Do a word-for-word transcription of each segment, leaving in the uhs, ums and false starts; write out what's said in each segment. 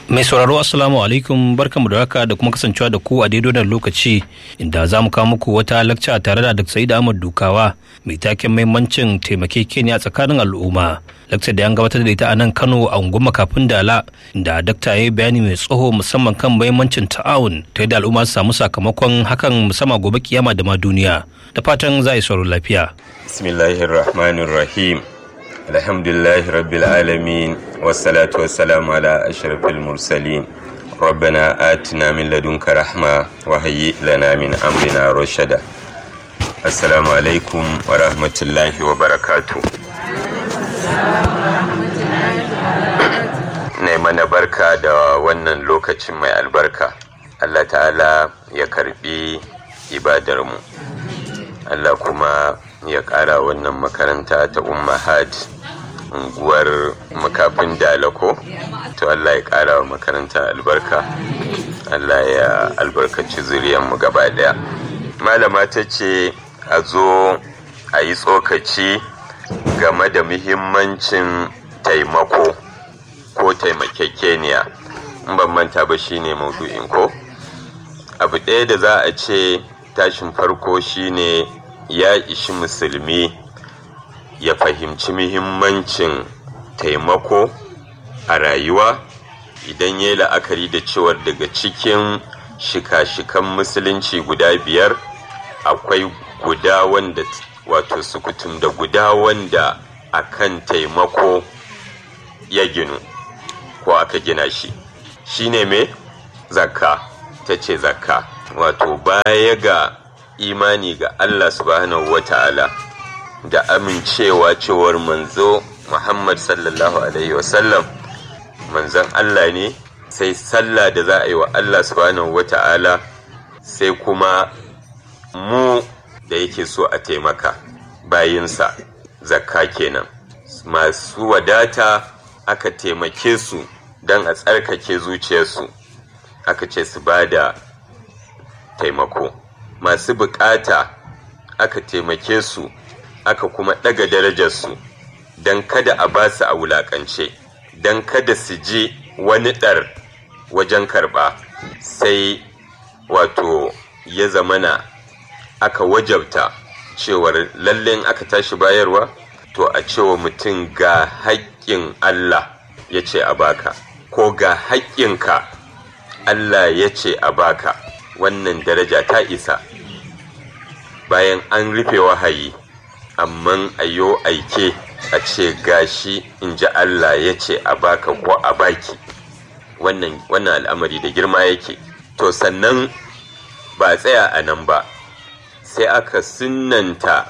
Mai sauraro assalamu alaikum, barkamu da haka da kuma kasancewa da ku a daidai da lokaci inda za mu kawo muku wata lakca tare da Dr. Sa'id Ahmad Dukawa mai taken muhimmancin taimakekeniya tsakanin al'umma. Lakcar da an gabatar da ita a nan Kano a unguwar Makafin Dala inda dakta ya yi bayani mai tsaho musamman kan muhimmancin ta'awun ta yadda al'umma su samu sakamakon hakan musamman gobe kiyama da ma duniya. Da fatan za a yi sauraro lafiya. Bismillahirrahmanirrahim. Alhamdulillahi rabbil alamin wassalatu wassalamu ala ashrafil mursalin. Rabbana atina min ladunka rahma wa hayyi lana min amrina rashada. Assalamu alaikum wa rahmatullahi wa barakatuh. Ne mana barka da wannan lokacin mai albarka. Allah ta'ala ya karbi ibadarmu. Allah kuma ya ƙara wannan makaranta ta Ummahat unguwar Makafin Dalako. To Allah ya ƙara wa makaranta albarka. Allah ya albarkaci zuriyarmu gaba ɗaya. Malama ta ce a zo a yi tsokaci game da muhimmancin taimako ko taimakekeniya. In ban manta ba shine maudu'in ko? Abu ɗaya da za a ce tashin farko shine ya ishi musulmi ya fahimci muhimmancin taimako a rayuwa idan ya yi la'akari da cewar daga cikin shika-shikan musulunci guda biyar akwai guda wanda wato sukutun da guda wanda akan taimako ya ginu ko aka gina shi shine me zakka. ta ce zakka wato baya ga imani ga Allah subhanahu wata'ala da amincewa cewar manzo Muhammad sallallahu alaihi wasallam manzon Allah ne, sai sallah da za a yi wa Allah subhanahu wata'ala, sai kuma mu da yake so a taimaka bayinsa zakka kenan. Masu wadata aka taimake su don a tsarkake zuciyarsu, aka ce su ba da taimako. Masu bukata aka taimake su aka kuma ɗaga darajarsu don kada a ba su a wulaƙance, don kada su ji wani ɗar wajen karɓa, sai wato ya zamana aka wajabta cewar lallin aka tashi bayarwa to a cewa mutum ga haƙƙin Allah ya ce a baka, ko ga haƙƙinka Allah ya ce a baka. Wannan daraja ta isa bayan an rufe wahayi, amma ayo aike a ce gashi in ji Allah ya ce a baka ko a baki. Wannan wannan al'amari da girma yake. To sannan ba tsaya a nan ba, sai aka sunnanta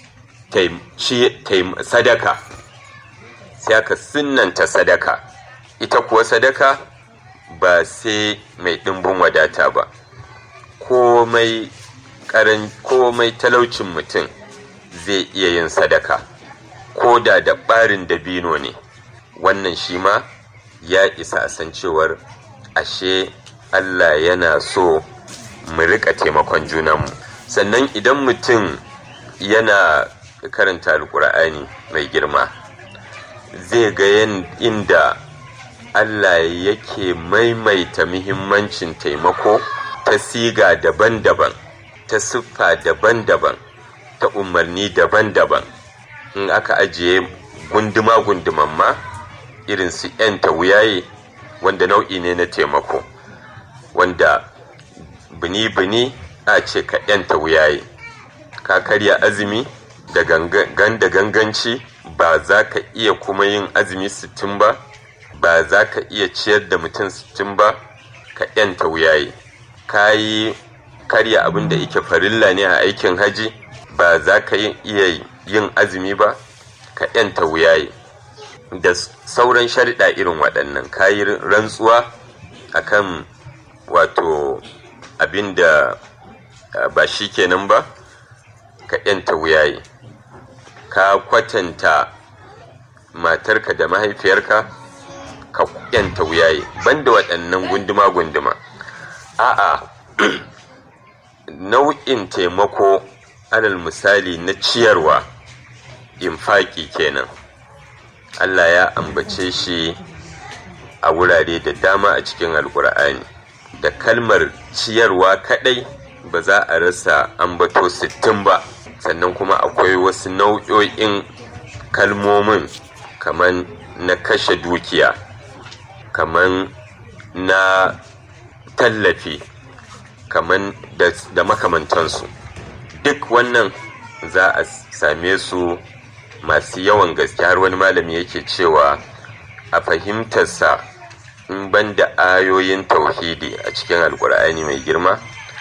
sadaka, sai aka sunnanta sadaka. Ita kuwa sadaka ba sai mai ɗimbin wadata ba, komai karan komai talaucin mutum zai iya yin sadaka, ko da da ɓarin dabino ne. Wannan shi ma ya isa a san cewar ashe Allah yana so mu rika taimakon junanmu. Sannan idan mutum yana karanta alkur'ani mai girma, zai ga inda Allah yake maimaita muhimmancin taimako ta siga daban-daban, ta siffa daban-daban, ta umarni daban-daban. In aka ajiye gunduma-gunduman ma irin su ‘yanta wuyaye, wanda nau'i ne na taimako, wanda bini-bini a ce ka ‘yanta wuyaye, ka karya azumi da gangan da ganganci, ba za ka iya kuma yin azumi sittin ba, ba za ka iya ciyar da mutum sittin ba, ka ‘yanta wuyaye. Ka yi karya abin da yake farilla ne a aikin haji, ba za ka iya yin azumi ba, ka ‘yanta wuyaye. Da sauran shariɗa irin waɗannan, ka yi rantsuwa akan wato abin da ba shi kenan ba, ka ‘yanta wuyaye. Ka kwatanta matarka da mahaifiyarka, ka ‘yanta wuyaye. Banda waɗannan gunduma-gunduma, a'a nau'in taimako alal misali na ciyarwa, infaki kenan, Allah ya ambace shi a wurare da dama a cikin alkur'ani. Da kalmar ciyarwa kadai ba za a rasa ambato sittin ba, sannan kuma akwai wasu nau'o'in kalmomin kaman na kashe dukiya, kaman na tallafi, kaman da, da makamantansu. Duk wannan za a same su masu yawan gaske, har wani malami yake cewa a fahimtarsa in ban da ayoyin tauhidi a cikin alkur'ani mai girma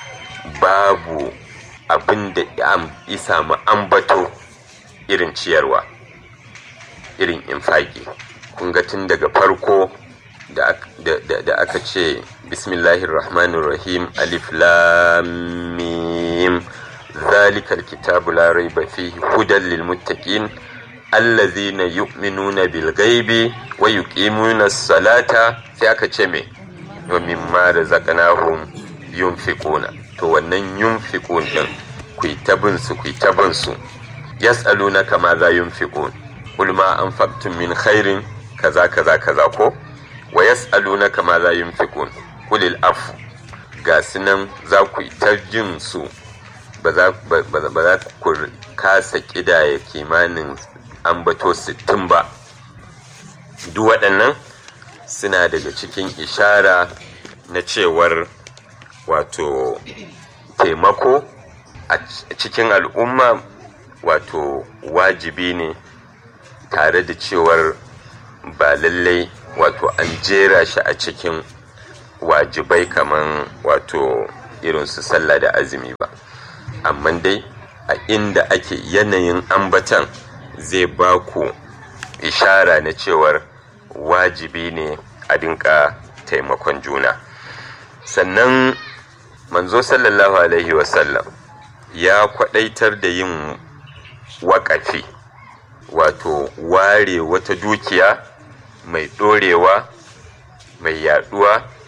babu abin da ya samu ambato irin ciyarwa, irin infaki. kun ga tun daga farko da, da, da, da aka ce bismillahir rahmanir rahim alif lam mim zalikal kitabu la raiba fihi hudan lil muttaqin allazina yu'minuna bil ghaibi wa yuqimuna as-salata, sai aka ce me wa mimma razaqnahum yunfiquna. to wannan yunfiqun din ku tabin su ku tabin su yas'alunaka ma za yunfiqun qul ma anfaqtum min khairin kaza kaza kaza ko wa yas'alunaka ma za yunfiqun qul al-afu. ga sunan za ku ta jin su ba za ba za ku kasa kidaya kimanin ambato sittin ba. duk waɗannan suna daga cikin ishara na cewar wato taimako a cikin al'umma wato wajibi ne, tare da cewar ba lallai wato an jera shi a cikin wajibai kaman wato irin su sallah da azumi ba, amma dai a inda ake yanayin ambatan zai ba ku ishara na cewar wajibi ne a dinka taimakon juna. sannan manzo sallallahu alaihi wasallam ya kwadaitar da yin waƙafi, wato ware wata dukiya mai ɗorewa mai yaɗuwa